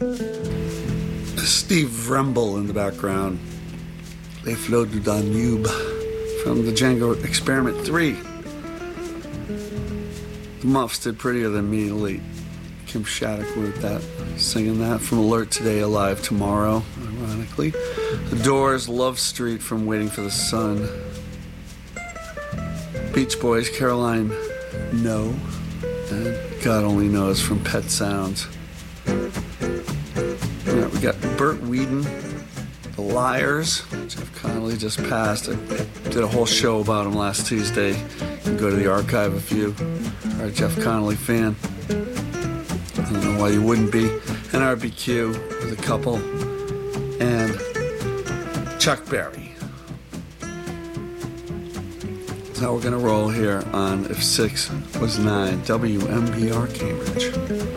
Steve Vremble in the background. Les Flots du Danube from the Django Experiment 3. The Muffs did Prettier Than Me late. Kim Shattuck wrote that, singing that from Alert Today, Alive Tomorrow, ironically. The Doors, Love Street from Waiting for the Sun. Beach Boys, Caroline No, and God Only Knows from Pet Sounds. All right, we got Burt Whedon, The Liars. Jeff Connolly just passed. I did a whole show about him last Tuesday. You can go to the archive if you are a Jeff Connolly fan. I don't know why you wouldn't be. And RBQ with a couple. And Chuck Berry. That's how we're going to roll here on If 6 Was 9, WMBR Cambridge.